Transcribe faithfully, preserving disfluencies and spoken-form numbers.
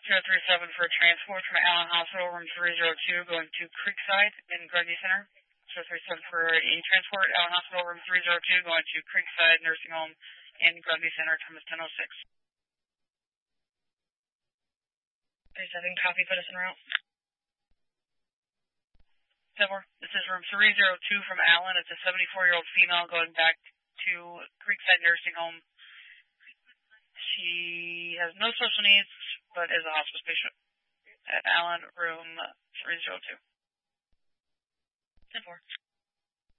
zero three seven for a transport from Allen Hospital, room three zero two, going to Creekside in Grundy Center. zero three seven for a transport, Allen Hospital, room three zero two, going to Creekside Nursing Home in Grundy Center, time is ten oh six. three seven, copy, put us en route. seven four, this is room three zero two from Allen. It's a seventy-four-year-old female going back to Creekside Nursing Home. She has no special needs, but is a hospice patient at Allen, room three zero two. ten four.